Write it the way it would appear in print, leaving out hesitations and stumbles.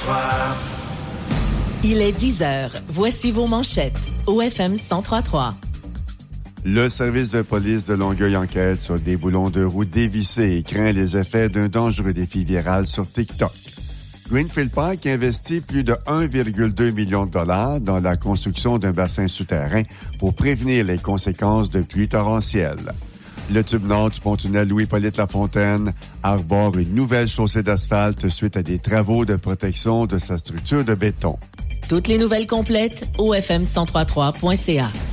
Il est 10h. Voici vos manchettes. OFM 103.3. Le service de police de Longueuil enquête sur des boulons de roue dévissés et craint les effets d'un dangereux défi viral sur TikTok. Greenfield Park investit plus de 1,2 million de dollars dans la construction d'un bassin souterrain pour prévenir les conséquences de pluies torrentielles. Le tube nord du pont-tunnel Louis-Hippolyte Lafontaine arbore une nouvelle chaussée d'asphalte suite à des travaux de protection de sa structure de béton. Toutes les nouvelles complètes, OFM1033.ca.